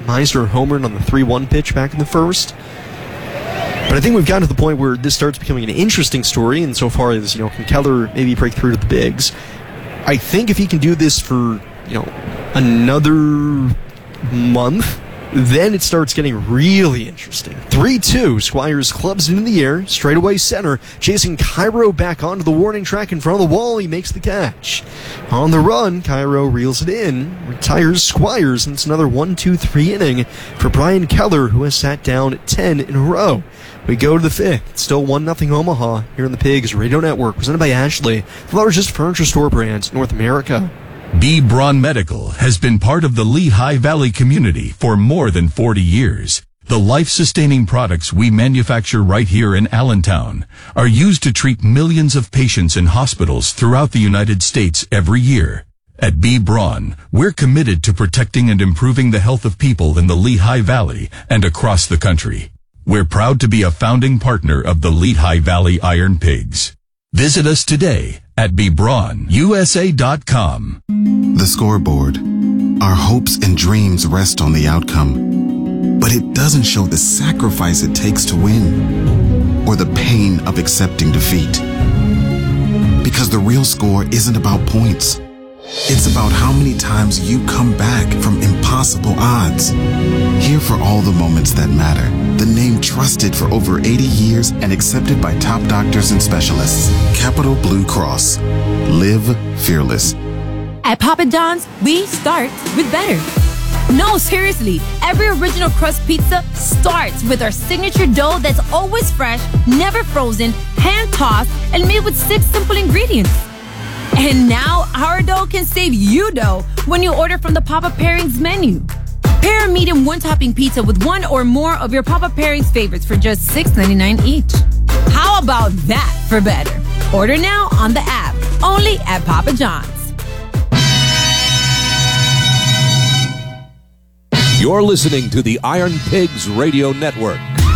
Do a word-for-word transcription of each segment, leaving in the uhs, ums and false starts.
Meisner homered on the three one pitch back in the first. But I think we've gotten to the point where this starts becoming an interesting story insofar as, you know, can Keller maybe break through to the bigs? I think if he can do this for, you know, another month, then it starts getting really interesting. three two, Squires clubs it in the air, straightaway center, chasing Cairo back onto the warning track in front of the wall. He makes the catch. On the run, Cairo reels it in, retires Squires, and it's another one two three inning for Brian Keller, who has sat down ten in a row. We go to the fifth. It's still one nothing Omaha here on the Pigs Radio Network, presented by Ashley, the largest furniture store brand in North America. B. Braun Medical has been part of the Lehigh Valley community for more than forty years. The life-sustaining products we manufacture right here in Allentown are used to treat millions of patients in hospitals throughout the United States every year. At B. Braun, we're committed to protecting and improving the health of people in the Lehigh Valley and across the country. We're proud to be a founding partner of the Lehigh Valley Iron Pigs. Visit us today at b braun u s a dot com. The scoreboard. Our hopes and dreams rest on the outcome, but it doesn't show the sacrifice it takes to win or the pain of accepting defeat. Because the real score isn't about points. It's about how many times you come back from impossible odds. Here for all the moments that matter. The name trusted for over eighty years and accepted by top doctors and specialists. Capital Blue Cross. Live fearless. At Papa John's, we start with better. No, seriously, every original crust pizza starts with our signature dough that's always fresh, never frozen, hand-tossed, and made with six simple ingredients. And now, our dough can save you dough when you order from the Papa Pairings menu. Pair a medium one-topping pizza with one or more of your Papa Pairings favorites for just six ninety-nine each. How about that for better? Order now on the app, only at Papa John's. You're listening to the Iron Pigs Radio Network.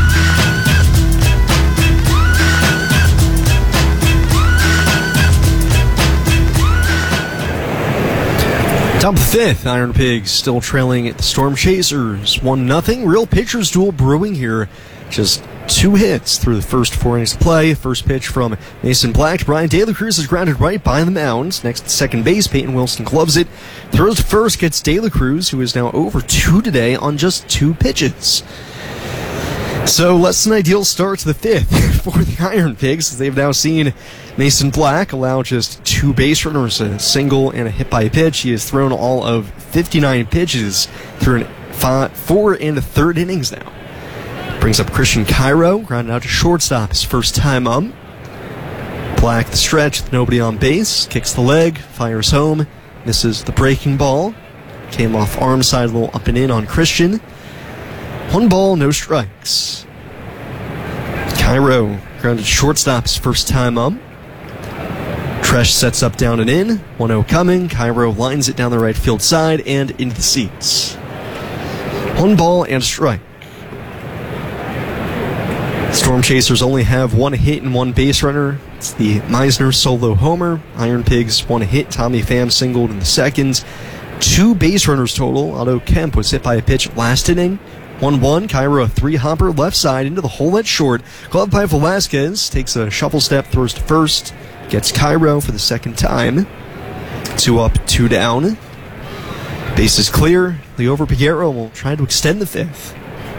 Top of the fifth, Iron Pigs still trailing at the Storm Chasers, one nothing. Real pitchers duel brewing here. Just two hits through the first four innings of play. First pitch from Mason Black. Brian De La Cruz is grounded right by the mound. Next to second base, Peyton Wilson gloves it. Throws to first, gets De La Cruz, who is now over two today on just two pitches. So less than ideal start to the fifth for the Iron Pigs, as they've now seen Mason Black allow just two base runners, a single and a hit by pitch. He has thrown all of fifty-nine pitches through an five, four and a third innings now. Brings up Christian Cairo, grounded out to shortstop his first time up. Black the stretch with nobody on base, kicks the leg, fires home, misses the breaking ball. Came off arm side, a little up and in on Christian. One ball, no strikes. Cairo grounded shortstop his first time up. Tresh sets up down and in. one oh coming. Cairo lines it down the right field side and into the seats. One ball and a strike. Storm Chasers only have one hit and one base runner. It's the Meisner solo homer. Iron Pigs one hit. Tommy Pham singled in the second. Two base runners total. Otto Kemp was hit by a pitch last inning. one one, Cairo a three-hopper left side into the hole at short. Glove by Velasquez, takes a shuffle step, throws to first, gets Cairo for the second time. Two up, two down. Base is clear. Leover Piguero will try to extend the fifth.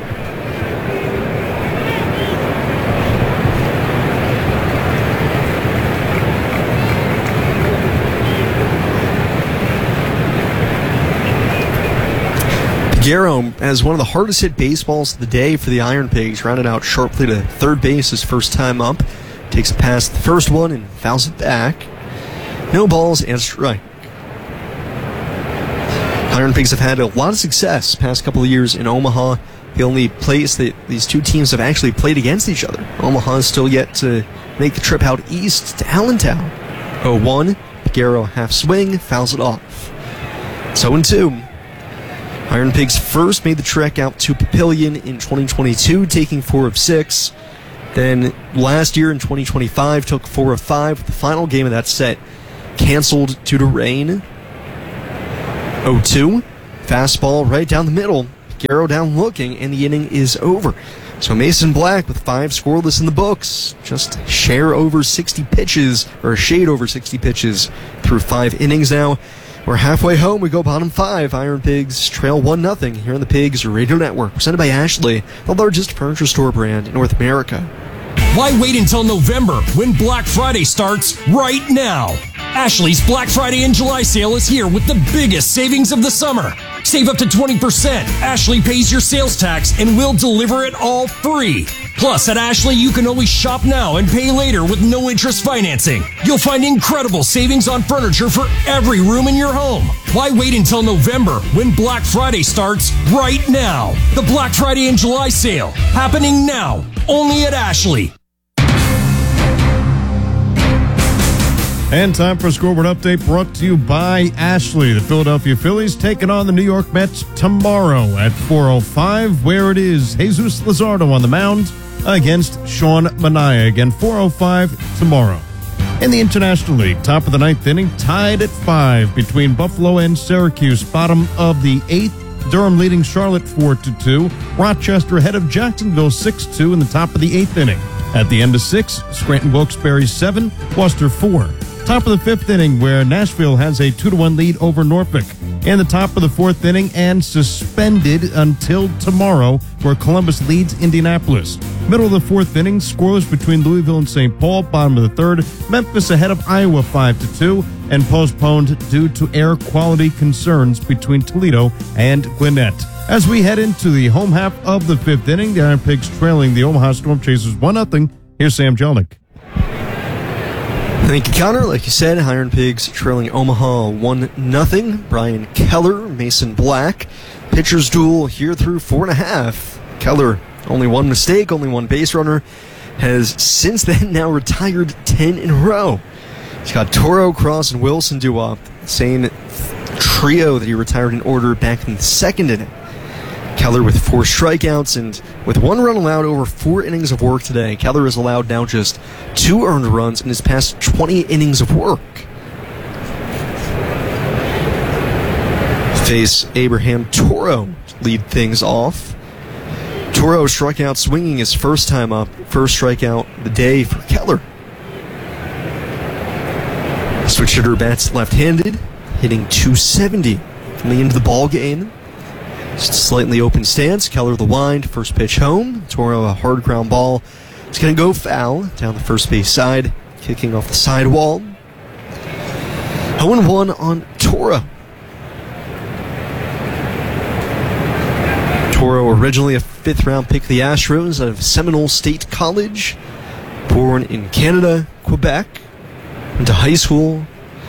Piguero has one of the hardest hit baseballs of the day for the Iron Pigs, rounded out sharply to third base his first time up. Takes it past the first one and fouls it back. No balls and a strike. Iron Pigs have had a lot of success past couple of years in Omaha. The only place that these two teams have actually played against each other. Omaha is still yet to make the trip out east to Allentown. oh one, Piguero half swing, fouls it off. It's oh two. Iron Pigs first made the trek out to Papillion in twenty twenty-two, taking four of six. Then last year in twenty twenty-five, took four of five. The final game of that set canceled due to rain. oh two, fastball right down the middle. Garrow down looking, and the inning is over. So Mason Black with five scoreless in the books, just share over sixty pitches, or a shade over sixty pitches through five innings now. We're halfway home. We go bottom five. Iron Pigs trail one nothing here on the Pigs Radio Network, presented by Ashley, the largest furniture store brand in North America. Why wait until November when Black Friday starts right now? Ashley's Black Friday and July sale is here with the biggest savings of the summer. Save up to twenty percent. Ashley pays your sales tax and will deliver it all free. Plus, at Ashley, you can always shop now and pay later with no interest financing. You'll find incredible savings on furniture for every room in your home. Why wait until November when Black Friday starts right now? The Black Friday and July sale happening now, only at Ashley. And time for a scoreboard update brought to you by Ashley. The Philadelphia Phillies taking on the New York Mets tomorrow at four oh five, where it is Jesus Luzardo on the mound against Sean Manaea. Again, four oh five tomorrow. In the International League, top of the ninth inning, tied at five between Buffalo and Syracuse. Bottom of the eighth, Durham leading Charlotte four to two. Rochester ahead of Jacksonville six two in the top of the eighth inning. At the end of six, Scranton Wilkes-Barre seven, Worcester four. Top of the fifth inning, where Nashville has a two to one lead over Norfolk. In the top of the fourth inning, and suspended until tomorrow, where Columbus leads Indianapolis. Middle of the fourth inning, scoreless between Louisville and Saint Paul. Bottom of the third, Memphis ahead of Iowa five to two, and postponed due to air quality concerns between Toledo and Gwinnett. As we head into the home half of the fifth inning, the Iron Pigs trailing the Omaha Storm Chasers one nothing. Here's Sam Jelnick. Thank you, Connor. Like you said, Iron Pigs trailing Omaha one nothing. Brian Keller, Mason Black. Pitcher's duel here through four and a half. Keller, only one mistake, only one base runner. Has since then now retired ten in a row. He's got Toro, Cross, and Wilson due up. Same trio that he retired in order back in the second inning. Keller with four strikeouts, and with one run allowed over four innings of work today, Keller has allowed now just two earned runs in his past twenty innings of work. Face Abraham Toro lead things off. Toro struck out swinging his first time up, first strikeout of the day for Keller. Switch hitter bats left-handed, hitting two seventy from the end of the ball game. Just a slightly open stance. Keller the wind. First pitch home. Toro a hard ground ball. It's going to go foul down the first base side. Kicking off the sidewall. oh one on Toro. Toro originally a fifth round pick of the Astros out of Seminole State College. Born in Canada, Quebec. Went to high school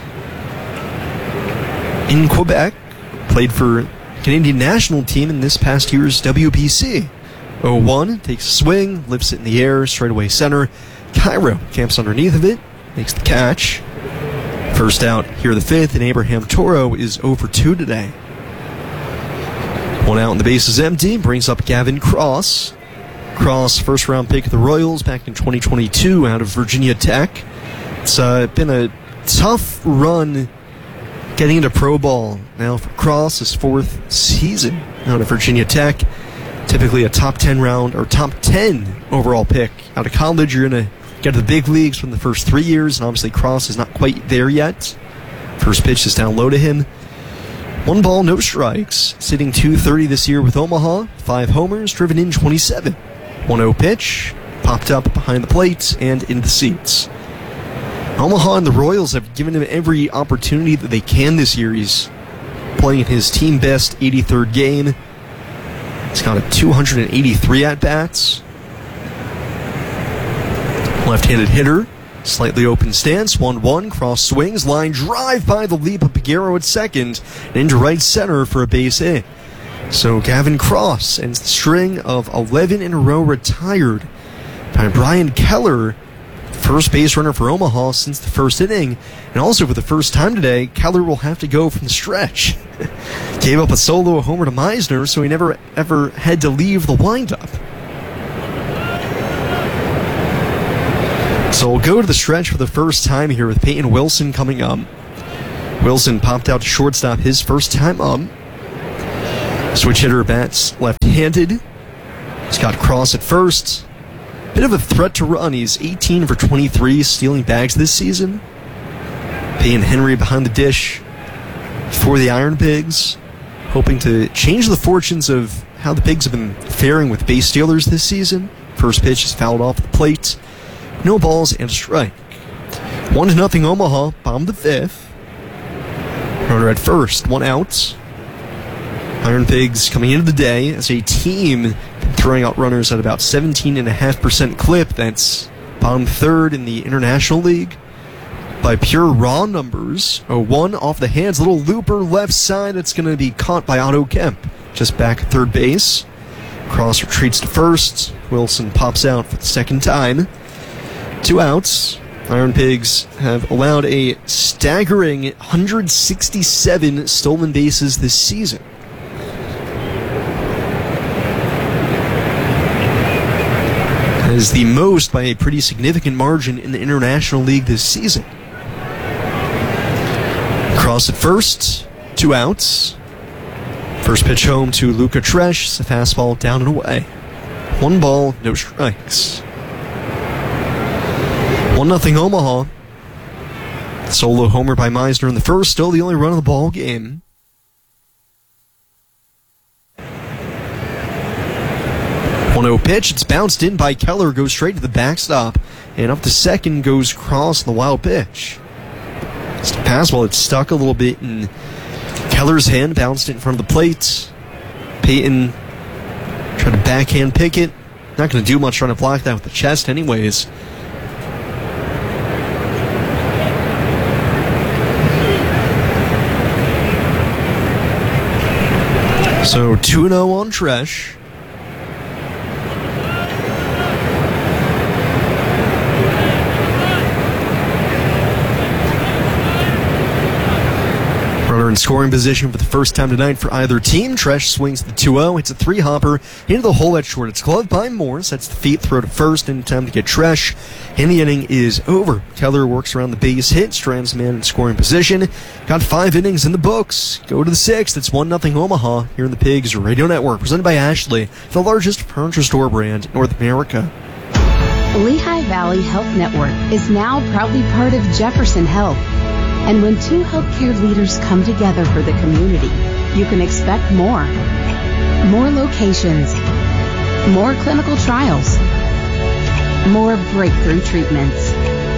in Quebec. Played for Canadian national team in this past year's W B C. oh one, takes a swing, lifts it in the air, straightaway center. Cairo camps underneath of it, makes the catch. First out here the fifth, and Abraham Toro is oh for two today. One out and the base is empty, brings up Gavin Cross. Cross, first round pick of the Royals back in twenty twenty-two out of Virginia Tech. It's uh, been a tough run getting into pro ball now for Cross, his fourth season out of Virginia Tech. Typically a top ten round or top ten overall pick. Out of college, you're going to get to the big leagues from the first three years, and obviously Cross is not quite there yet. First pitch is down low to him. One ball, no strikes. Sitting two thirty this year with Omaha. Five homers, driven in twenty-seven. one oh pitch, popped up behind the plate and into the seats. Omaha and the Royals have given him every opportunity that they can this year. He's playing his team best eighty-third game. He's got a two hundred eighty-three at-bats. Left-handed hitter, slightly open stance, one one, cross swings, line drive by the leap of Piguero at second, and into right center for a base hit. So Gavin Cross ends the string of eleven in a row retired by Brian Keller, first base runner for Omaha since the first inning. And also for the first time today, Keller will have to go from the stretch. Gave up a solo homer to Meisner, so he never ever had to leave the windup. So we'll go to the stretch for the first time here with Peyton Wilson coming up. Wilson popped out to shortstop his first time up. Switch hitter bats left-handed. Scott Cross at first. Bit of a threat to run. He's eighteen for twenty-three, stealing bags this season. Peyton Henry behind the dish for the Iron Pigs, hoping to change the fortunes of how the Pigs have been faring with base stealers this season. First pitch is fouled off the plate. No balls and a strike. One to nothing Omaha, bottom of the fifth. Runner at first, one out. Iron Pigs coming into the day as a team throwing out runners at about seventeen point five percent clip. That's bottom third in the International League. By pure raw numbers, a one off the hands, little looper left side that's going to be caught by Otto Kemp. Just back at third base. Cross retreats to first. Wilson pops out for the second time. Two outs. Iron Pigs have allowed a staggering one hundred sixty-seven stolen bases this season. That is the most by a pretty significant margin in the International League this season. Cross at first, two outs. First pitch home to Luca Tresh, the fastball down and away. One ball, no strikes. One nothing Omaha. Solo homer by Meisner in the first, still the only run of the ball game. one oh pitch, it's bounced in by Keller, goes straight to the backstop, and up to second goes Cross on the wild pitch. It's a fastball, it's stuck a little bit in Keller's hand, bounced it in front of the plate. Peyton tried to backhand pick it. Not going to do much trying to block that with the chest anyways. So two and oh on Tresh. Runner in scoring position for the first time tonight for either team. Tresh swings the two oh. It's a three-hopper into the hole at short. It's gloved by Morse. That's the feet throw to first in time to get Tresh. And the inning is over. Keller works around the base hit. Strands man in scoring position. Got five innings in the books. Go to the sixth. It's one nothing Omaha here in the Pigs Radio Network. Presented by Ashley, the largest furniture store brand in North America. Lehigh Valley Health Network is now proudly part of Jefferson Health. And when two healthcare leaders come together for the community, you can expect more. More locations, more clinical trials, more breakthrough treatments.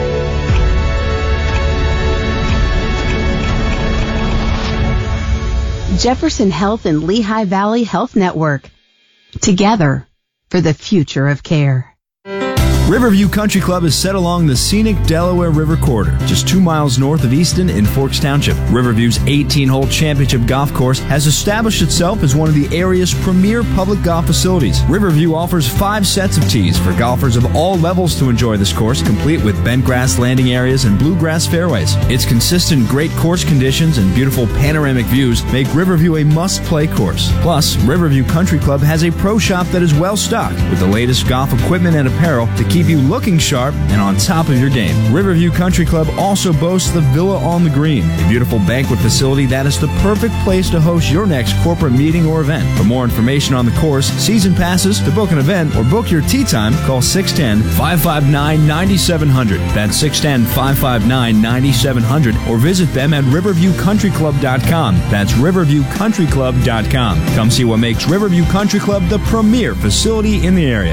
Jefferson Health and Lehigh Valley Health Network. Together for the future of care. Riverview Country Club is set along the scenic Delaware River corridor, just two miles north of Easton in Forks Township. Riverview's eighteen-hole championship golf course has established itself as one of the area's premier public golf facilities. Riverview offers five sets of tees for golfers of all levels to enjoy this course, complete with bent grass landing areas and bluegrass fairways. Its consistent great course conditions and beautiful panoramic views make Riverview a must-play course. Plus, Riverview Country Club has a pro shop that is well-stocked with the latest golf equipment and apparel to keep you looking sharp and on top of your game. Riverview Country Club also boasts the Villa on the Green, a beautiful banquet facility that is the perfect place to host your next corporate meeting or event. For more information on the course, season passes, to book an event, or book your tee time, call six one zero, five five nine, nine seven zero zero. That's six one zero, five five nine, nine seven zero zero, or visit them at riverview country club dot com. That's riverview country club dot com. Come see what makes Riverview Country Club the premier facility in the area.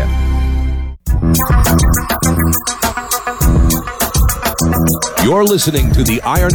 You're listening to the Iron